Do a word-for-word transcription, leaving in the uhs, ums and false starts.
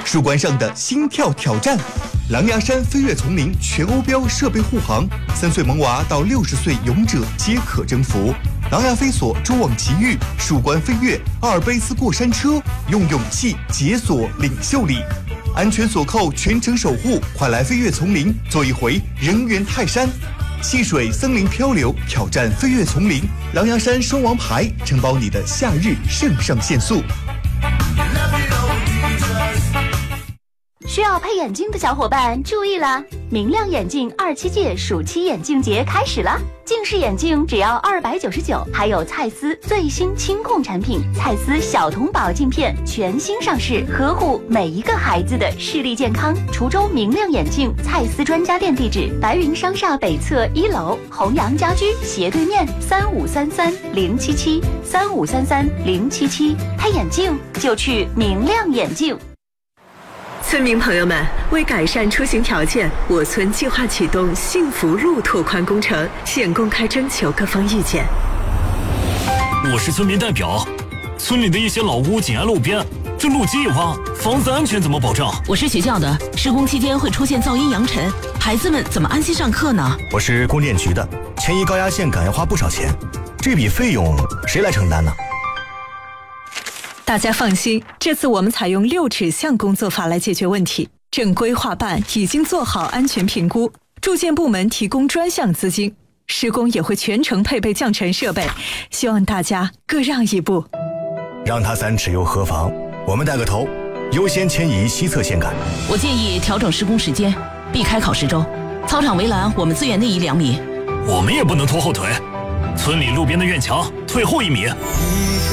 树冠上的心跳挑战，狼牙山飞跃丛林全欧标设备护航，三岁萌娃到六十岁勇者皆可征服。狼牙飞索蛛网奇遇，树冠飞跃，阿尔卑斯过山车，用勇气解锁领袖力。安全锁扣，全程守护，快来飞跃丛林，做一回人猿泰山。戏水森林漂流，挑战飞跃丛林，狼牙山双王牌，承包你的夏日肾上腺素。 需要配眼镜的小伙伴注意啦！明亮眼镜二七届暑期眼镜节开始了，近视眼镜只要二百九十九，还有蔡司最新清控产品蔡司小童宝镜片全新上市，呵护每一个孩子的视力健康。滁州明亮眼镜蔡司专家店地址：白云商厦北侧一楼，弘阳家居斜对面，三五三三零七七三五三三零七七。配眼镜就去明亮眼镜。 村民朋友们，为改善出行条件，我村计划启动幸福路拓宽工程，现公开征求各方意见。 我是村民代表，村里的一些老屋紧挨路边，这路基一挖，房子安全怎么保障？ 我是学校的，施工期间会出现噪音扬尘，孩子们怎么安心上课呢？ 我是供电局的，迁移高压线杆要花不少钱，这笔费用谁来承担呢？ 大家放心，这次我们采用六指向工作法来解决问题。正规划办已经做好安全评估，住建部门提供专项资金，施工也会全程配备降尘设备，希望大家各让一步。 让他三尺又何妨？我们带个头，优先迁移西侧线杆。 我建议调整施工时间，避开考试周。操场围栏我们自远内移两米。 我们也不能拖后腿，村里路边的院墙退后一米。